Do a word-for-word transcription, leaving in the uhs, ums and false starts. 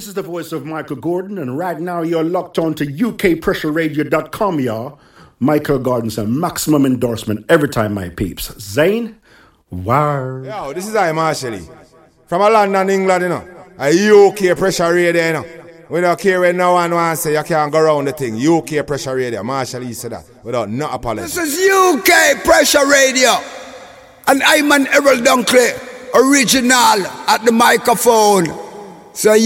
This is the voice of Michael Gordon, and right now you're locked on to U K pressure radio dot com, y'all. Michael Gordon's a maximum endorsement every time, my peeps. Zane, wow. Yo, this is I, Marshall. From London, England, you know. A U K pressure radio, you know. We don't care when no one wants to say you can't go around the thing. U K pressure radio. Marshall, he said that without no apology. This is U K pressure radio. And I'm an Errol Dunkley, original at the microphone. So